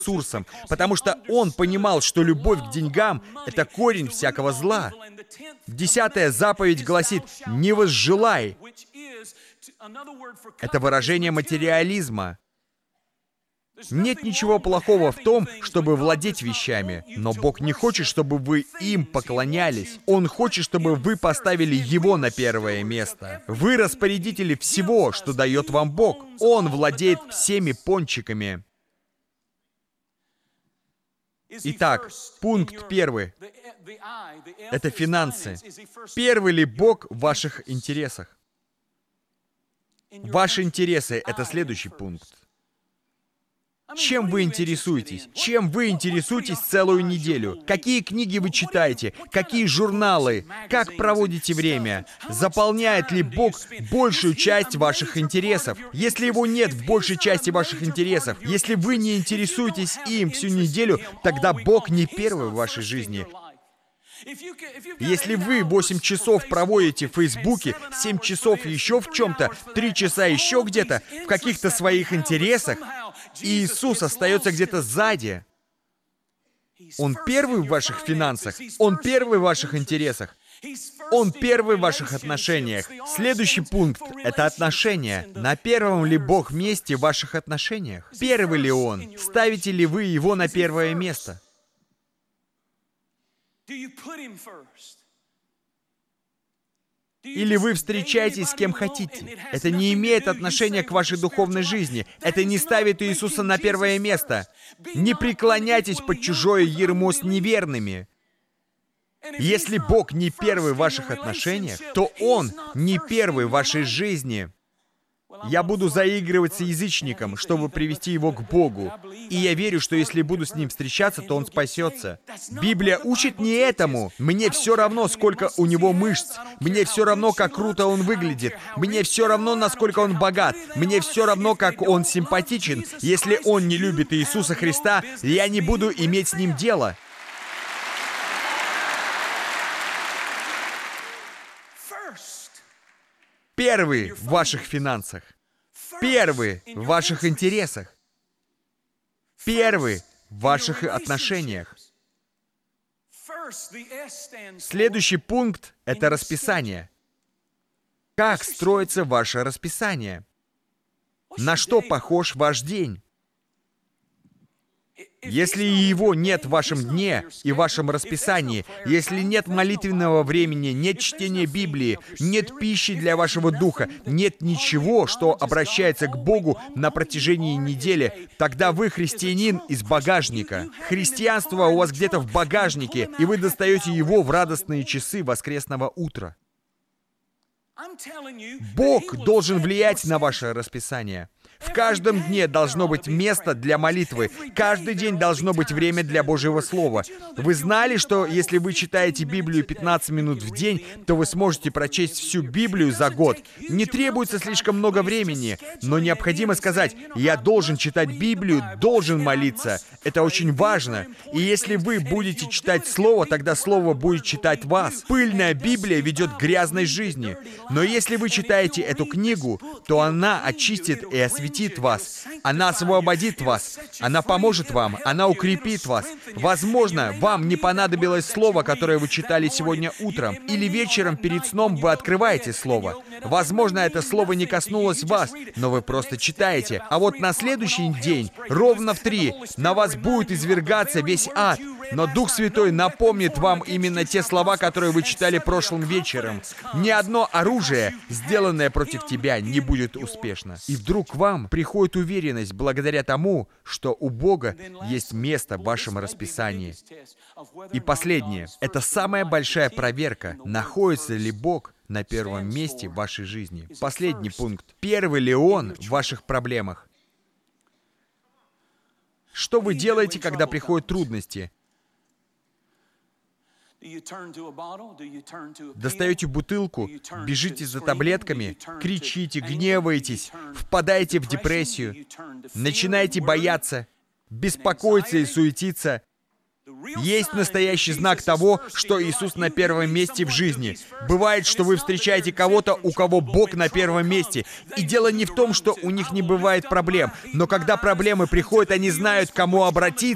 ресурсам, потому что он понимал, что любовь к деньгам — это корень всякого зла. 10-я заповедь гласит: «Не возжелай». Это выражение материализма. Нет ничего плохого в том, чтобы владеть вещами, но Бог не хочет, чтобы вы им поклонялись. Он хочет, чтобы вы поставили Его на первое место. Вы распорядители всего, что дает вам Бог. Он владеет всеми пончиками. Итак, пункт первый — это финансы. Первый ли Бог в ваших интересах? Ваши интересы — это следующий пункт. Чем вы интересуетесь? Чем вы интересуетесь целую неделю? Какие книги вы читаете? Какие журналы? Как проводите время? Заполняет ли Бог большую часть ваших интересов? Если Его нет в большей части ваших интересов, если вы не интересуетесь им всю неделю, тогда Бог не первый в вашей жизни. Если вы 8 часов проводите в Фейсбуке, 7 часов еще в чем-то, 3 часа еще где-то, в каких-то своих интересах, и Иисус остается где-то сзади. Он первый в ваших финансах, Он первый в ваших интересах, Он первый в ваших отношениях. Следующий пункт — это отношения. На первом ли Бог месте в ваших отношениях? Первый ли Он? Ставите ли вы Его на первое место? Или вы встречаетесь с кем хотите? Это не имеет отношения к вашей духовной жизни. Это не ставит Иисуса на первое место. Не преклоняйтесь под чужое ярмо с неверными. Если Бог не первый в ваших отношениях, то Он не первый в вашей жизни. Я буду заигрывать с язычником, чтобы привести его к Богу. И я верю, что если буду с ним встречаться, то он спасется. Библия учит не этому. Мне все равно, сколько у него мышц. Мне все равно, как круто он выглядит. Мне все равно, насколько он богат. Мне все равно, как он симпатичен. Если он не любит Иисуса Христа, я не буду иметь с ним дело. Первый в ваших финансах. Первый в ваших интересах. Первый в ваших отношениях. Следующий пункт — это расписание. Как строится ваше расписание? На что похож ваш день? Если его нет в вашем дне и в вашем расписании, если нет молитвенного времени, нет чтения Библии, нет пищи для вашего духа, нет ничего, что обращается к Богу на протяжении недели, тогда вы христианин из багажника. Христианство у вас где-то в багажнике, и вы достаете его в радостные часы воскресного утра. Бог должен влиять на ваше расписание. В каждом дне должно быть место для молитвы. Каждый день должно быть время для Божьего Слова. Вы знали, что если вы читаете Библию 15 минут в день, то вы сможете прочесть всю Библию за год? Не требуется слишком много времени, но необходимо сказать: «Я должен читать Библию, должен молиться». Это очень важно. И если вы будете читать Слово, тогда Слово будет читать вас. Пыльная Библия ведет к грязной жизни. Но если вы читаете эту книгу, то она очистит и осветит вас. Она освободит вас. Она поможет вам. Она укрепит вас. Возможно, вам не понадобилось слово, которое вы читали сегодня утром. Или вечером перед сном вы открываете слово. Возможно, это слово не коснулось вас, но вы просто читаете. А вот на следующий день, ровно в 3, на вас будет извергаться весь ад. Но Дух Святой напомнит вам именно те слова, которые вы читали прошлым вечером. Ни одно оружие, сделанное против тебя, не будет успешно. И вдруг к вам приходит уверенность благодаря тому, что у Бога есть место в вашем расписании. И последнее. Это самая большая проверка. Находится ли Бог на первом месте в вашей жизни? Последний пункт. Первый ли Он в ваших проблемах? Что вы делаете, когда приходят трудности? Достаете бутылку, бежите за таблетками, кричите, гневаетесь, впадаете в депрессию, начинаете бояться, беспокоиться и суетиться. Есть настоящий знак того, что Иисус на первом месте в жизни. Бывает, что вы встречаете кого-то, у кого Бог на первом месте. И дело не в том, что у них не бывает проблем, но когда проблемы приходят, они знают, к кому обратиться.